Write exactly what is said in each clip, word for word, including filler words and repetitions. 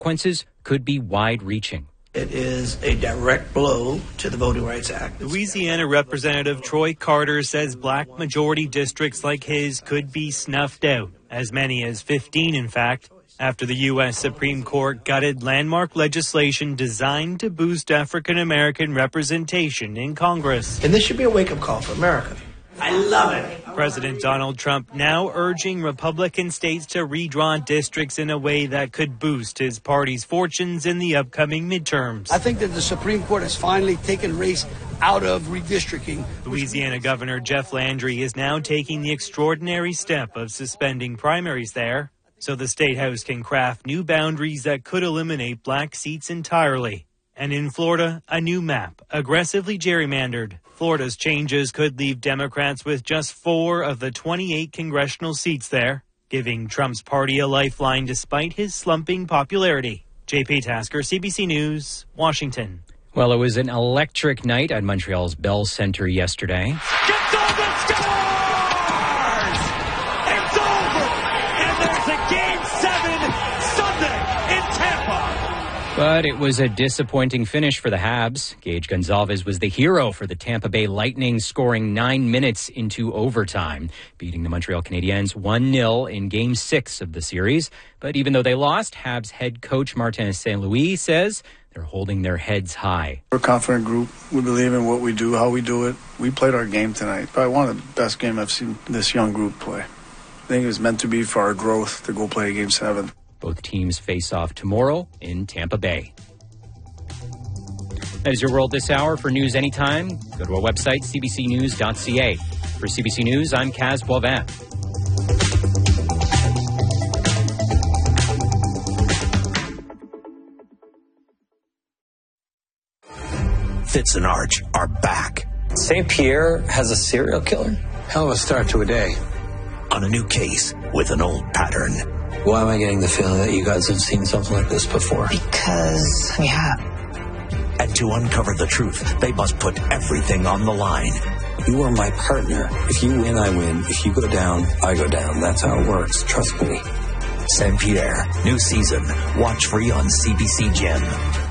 consequences could be wide-reaching. It is a direct blow to the Voting Rights Act. Louisiana Representative Troy Carter says black majority districts like his could be snuffed out, as many as fifteen in fact, after the U S Supreme Court gutted landmark legislation designed to boost African-American representation in Congress. And this should be a wake-up call for America. I love it. President Donald Trump now urging Republican states to redraw districts in a way that could boost his party's fortunes in the upcoming midterms. I think that the Supreme Court has finally taken race out of redistricting. Louisiana Governor Jeff Landry is now taking the extraordinary step of suspending primaries there, so the State House can craft new boundaries that could eliminate black seats entirely. And in Florida, a new map, aggressively gerrymandered. Florida's changes could leave Democrats with just four of the twenty-eight congressional seats there, giving Trump's party a lifeline despite his slumping popularity. J P Tasker, C B C News, Washington. Well, it was an electric night at Montreal's Bell Centre yesterday. Gets over, scores! It's over! And there's a Game seven Sunday in Tampa. But it was a disappointing finish for the Habs. Gage Gonzalez was the hero for the Tampa Bay Lightning, scoring nine minutes into overtime, beating the Montreal Canadiens one nil in Game six of the series. But even though they lost, Habs head coach Martin Saint Louis says they're holding their heads high. We're a confident group. We believe in what we do, how we do it. We played our game tonight. Probably one of the best games I've seen this young group play. I think it was meant to be for our growth to go play Game seven. Both teams face off tomorrow in Tampa Bay. That is your world this hour. For news anytime, go to our website, c b c news dot c a. For C B C News, I'm Kaz Boivin. Fitz and Arch are back. Saint Pierre has a serial killer? Hell of a start to a day. On a new case with an old pattern. Why am I getting the feeling that you guys have seen something like this before? Because we have. And to uncover the truth, they must put everything on the line. You are my partner. If you win, I win. If you go down, I go down. That's how it works. Trust me. Saint Pierre, new season. Watch free on C B C Gem.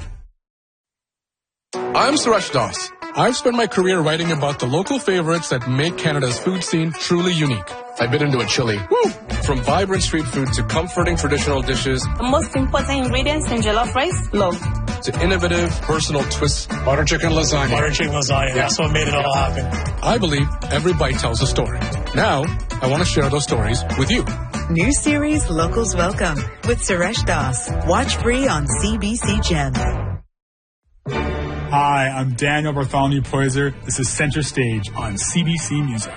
I'm Suresh Das. I've spent my career writing about the local favorites that make Canada's food scene truly unique. I've been into a chili. Woo! From vibrant street food to comforting traditional dishes. The most important ingredients in jollof rice, love. To innovative, personal twists. Butter chicken lasagna. Butter chicken lasagna. Yeah. That's what made it all happen. I believe every bite tells a story. Now, I want to share those stories with you. New series, Locals Welcome, with Suresh Das. Watch free on C B C Gem. Hi, I'm Daniel Bartholomew Poyser. This is Center Stage on C B C Music.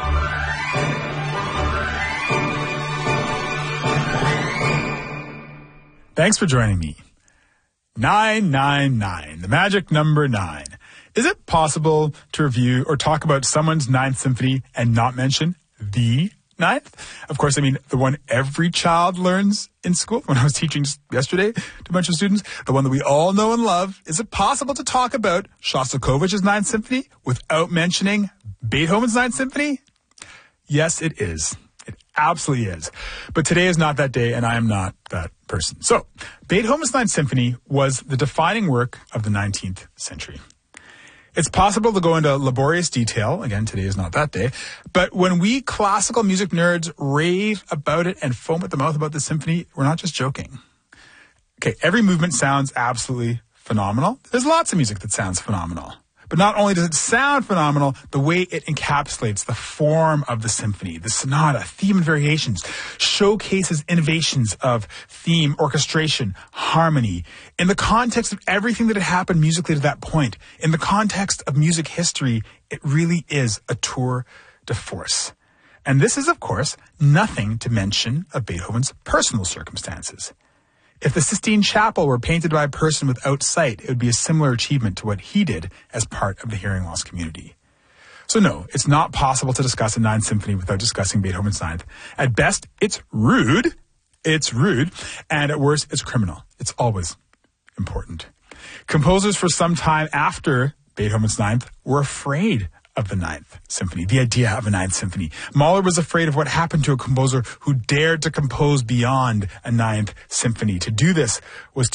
Thanks for joining me. nine nine nine, the magic number nine. Is it possible to review or talk about someone's Ninth Symphony and not mention the ninth? Of course, I mean the one every child learns in school. When I was teaching just yesterday to a bunch of students, the one that we all know and love. Is it possible to talk about Shostakovich's Ninth Symphony without mentioning Beethoven's Ninth Symphony? Yes, it is. It absolutely is. But today is not that day, and I am not that person. So, Beethoven's Ninth Symphony was the defining work of the nineteenth century. It's possible to go into laborious detail. Again, today is not that day. But when we classical music nerds rave about it and foam at the mouth about the symphony, we're not just joking. Okay, every movement sounds absolutely phenomenal. There's lots of music that sounds phenomenal. But not only does it sound phenomenal, the way it encapsulates the form of the symphony, the sonata, theme and variations, showcases innovations of theme, orchestration, harmony, in the context of everything that had happened musically to that point. In the context of music history, it really is a tour de force. And this is, of course, nothing to mention of Beethoven's personal circumstances. If the Sistine Chapel were painted by a person without sight, it would be a similar achievement to what he did as part of the hearing loss community. So no, it's not possible to discuss a Ninth Symphony without discussing Beethoven's Ninth. At best, it's rude. It's rude. And at worst, it's criminal. It's always important. Composers for some time after Beethoven's Ninth were afraid of the Ninth Symphony, the idea of a Ninth Symphony. Mahler was afraid of what happened to a composer who dared to compose beyond a Ninth Symphony. To do this was